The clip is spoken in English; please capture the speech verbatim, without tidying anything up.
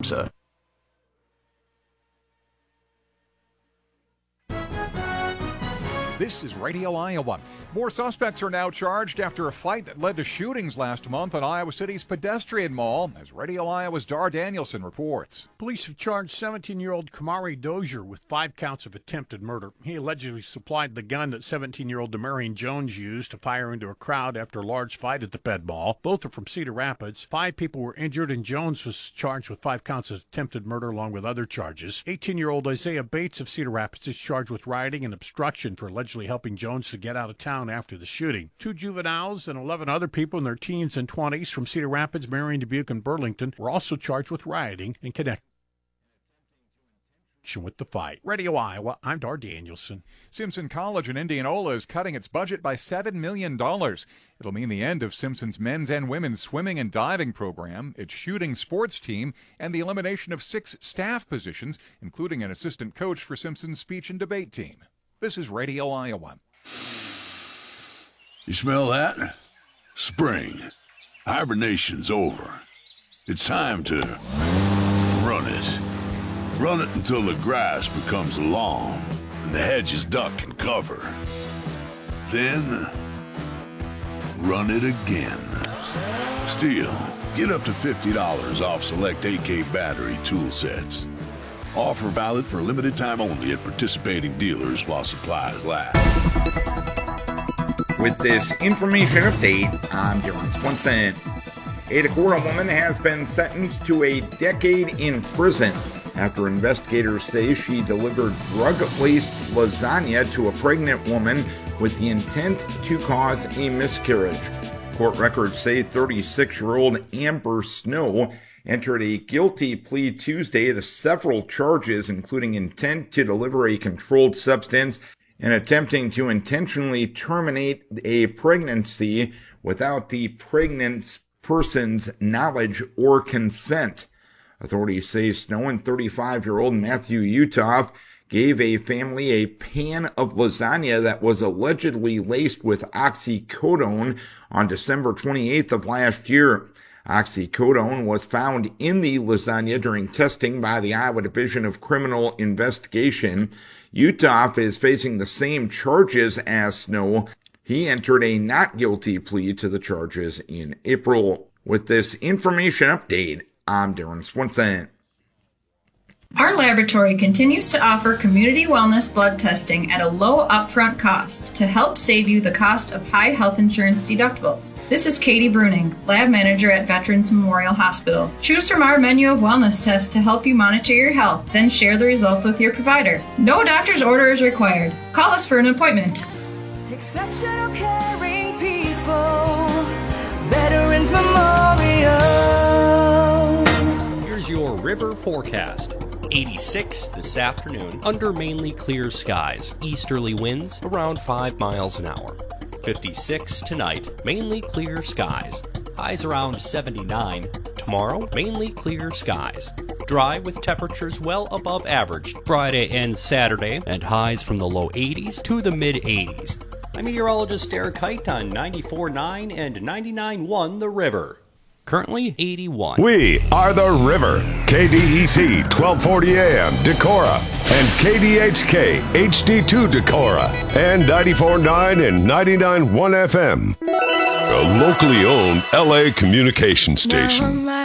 versa. This is Radio Iowa. More suspects are now charged after a fight that led to shootings last month at Iowa City's pedestrian mall, as Radio Iowa's Dar Danielson reports. Police have charged seventeen-year-old Kamari Dozier with five counts of attempted murder. He allegedly supplied the gun that seventeen-year-old Demarion Jones used to fire into a crowd after a large fight at the Ped Mall. Both are from Cedar Rapids. Five people were injured, and Jones was charged with five counts of attempted murder along with other charges. eighteen-year-old Isaiah Bates of Cedar Rapids is charged with rioting and obstruction for allegedly helping Jones to get out of town after the shooting. Two juveniles and eleven other people in their teens and twenties from Cedar Rapids, Marion, Dubuque, and Burlington were also charged with rioting in connection with the fight. Radio Iowa, I'm Dar Danielson. Simpson College in Indianola is cutting its budget by seven million dollars. It'll mean the end of Simpson's men's and women's swimming and diving program, its shooting sports team, and the elimination of six staff positions, including an assistant coach for Simpson's speech and debate team. This is Radio Iowa. You smell that? Spring. Hibernation's over. It's time to run it. Run it until the grass becomes long and the hedges duck and cover. Then, run it again. Still, get up to fifty dollars off select A K battery tool sets. Offer valid for a limited time only at participating dealers while supplies last. With this information update, I'm Dylan Swenson. A Decorah woman has been sentenced to a decade in prison after investigators say she delivered drug-laced lasagna to a pregnant woman with the intent to cause a miscarriage. Court records say thirty-six-year-old Amber Snow entered a guilty plea Tuesday to several charges, including intent to deliver a controlled substance and attempting to intentionally terminate a pregnancy without the pregnant person's knowledge or consent. Authorities say Snow and thirty-five-year-old Matthew Uthoff gave a family a pan of lasagna that was allegedly laced with oxycodone on December twenty-eighth of last year. Oxycodone was found in the lasagna during testing by the Iowa Division of Criminal Investigation. Uthoff is facing the same charges as Snow. He entered a not guilty plea to the charges in April. With this information update, I'm Darren Swenson. Our laboratory continues to offer community wellness blood testing at a low upfront cost to help save you the cost of high health insurance deductibles. This is Katie Bruning, lab manager at Veterans Memorial Hospital. Choose from our menu of wellness tests to help you monitor your health, then share the results with your provider. No doctor's order is required. Call us for an appointment. Exceptional caring people, Veterans Memorial. Here's your river forecast. eighty-six this afternoon under mainly clear skies. Easterly winds around five miles an hour. fifty-six tonight, mainly clear skies. Highs around seventy-nine. Tomorrow, mainly clear skies. Dry with temperatures well above average Friday and Saturday, and highs from the low eighties to the mid eighties. I'm meteorologist Derek Height on ninety-four point nine and ninety-nine point one The River. Currently eighty-one. We are The River. K D E C twelve forty A M Decorah and K D H K H D two Decorah and ninety-four point nine and ninety-nine point one F M. A locally owned L A communication station.